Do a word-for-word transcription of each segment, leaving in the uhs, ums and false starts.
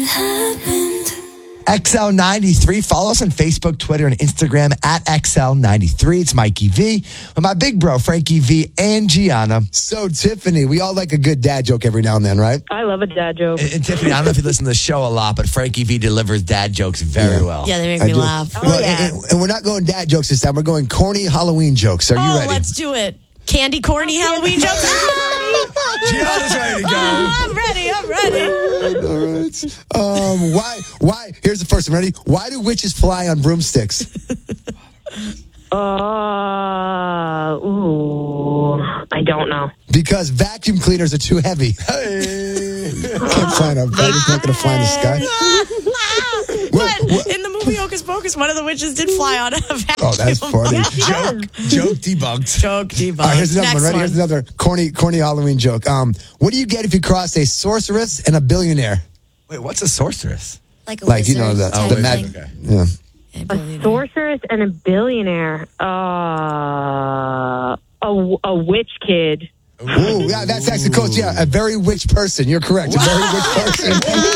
happened. X L ninety-three. Follow us on Facebook, Twitter, and Instagram at X L ninety-three. It's Mikey V with my big bro, Frankie V and Gianna. So, Tiffany, we all like a good dad joke every now and then, right? I love a dad joke. And, and Tiffany, I don't know if you listen to the show a lot, but Frankie V delivers dad jokes very Yeah. well. Yeah, they make I me do. laugh. Oh, Well, yeah. and, and we're not going dad jokes this time. We're going corny Halloween jokes. Are you Oh, ready? let's do it. Candy, corny Halloween jokes. Gianna's ready to go. I'm ready. I'm ready. All right. Um, why? Why? Here's the first one. Ready? Why do witches fly on broomsticks? Uh, ooh, I don't know. Because vacuum cleaners are too heavy. Hey. Can't fly on a bird. It's not going to fly in the sky. But in the movie Hocus Pocus, one of the witches did fly on a vacuum. Oh, that's funny. Joke, joke debunked. Joke debunked. All right, here's another Next one. Ready? Here's another corny, corny Halloween joke. Um, what do you get if you cross a sorceress and a billionaire? Wait, what's a sorceress? Like a Like, you know, wizard the, type the thing. magic. Okay. Yeah. Yeah, A billionaire. sorceress and a billionaire. Uh, a, a witch kid. Ooh, yeah, that's actually close. Yeah, a very witch person. You're correct. A very witch person.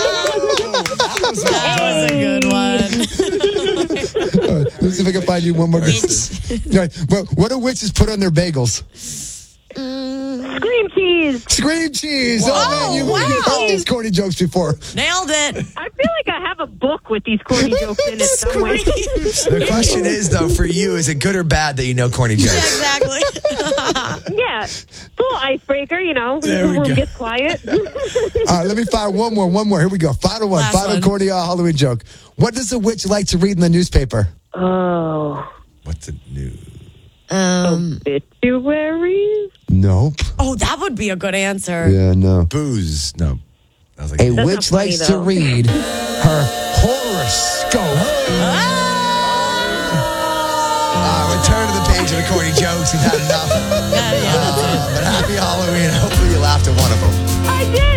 That was a good one. Uh, let's see if I can find you one more. Good. All right, well, what do witches put on their bagels? Cream cheese. Scream cheese. Oh, man, you, wow. you've heard these corny jokes before. Nailed it. I feel like I have a book with these corny jokes in it somewhere. The question is, though, for you, is it good or bad that you know corny Yeah, jokes? exactly. Yeah, little icebreaker, you know. There we The room go. gets quiet. All right, let me find one more. One more. Here we go. Final one. Last Final one. corny uh, Halloween joke. What does a witch like to read in the newspaper? Oh, What's the news? Um, obituaries. Nope. oh, that would be a good answer. Yeah, no. Booze. No. I was like, A That's witch not funny, likes to though. read her horoscope. uh, return to the page of the corny jokes. We've had enough. Yeah, yeah, that's it. But happy Halloween. Hopefully you laughed at one of them. I did.